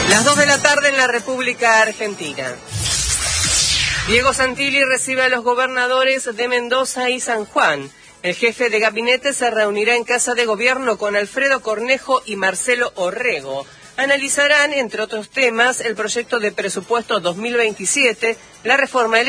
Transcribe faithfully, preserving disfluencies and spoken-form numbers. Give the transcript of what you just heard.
Las dos de la tarde en la República Argentina. Diego Santilli recibe a los gobernadores de Mendoza y San Juan. El jefe de gabinete se reunirá en Casa de Gobierno con Alfredo Cornejo y Marcelo Orrego. Analizarán, entre otros temas, el proyecto de presupuesto dos mil veintisiete, la reforma electoral